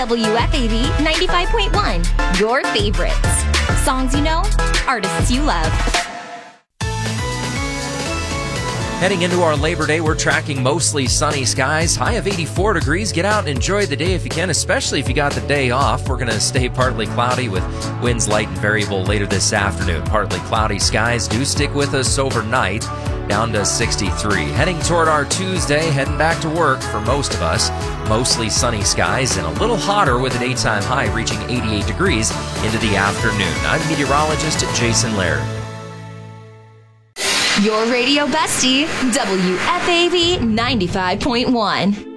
WFAV 95.1, your favorites. Songs you know, artists you love. Heading into our Labor Day, we're tracking mostly sunny skies. High of 84 degrees. Get out and enjoy the day if you can, especially if you got the day off. We're going to stay partly cloudy with winds light and variable later this afternoon. Partly cloudy skies do stick with us overnight, down to 63. Heading toward our Tuesday, heading back to work for most of us. Mostly sunny skies and a little hotter with a daytime high reaching 88 degrees into the afternoon. I'm meteorologist Jason Laird. Your radio bestie, WFAV 95.1.